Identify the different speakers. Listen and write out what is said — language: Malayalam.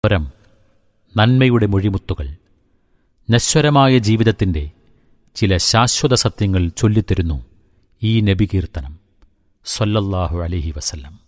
Speaker 1: സ്വരം, നന്മയുടെ മൊഴിമുത്തുകൾ, നശ്വരമായ ജീവിതത്തിൻ്റെ ചില ശാശ്വത സത്യങ്ങൾ ചൊല്ലിത്തരുന്നു ഈ നബികീർത്തനം സ്വല്ലല്ലാഹു അലൈഹി വസല്ലം.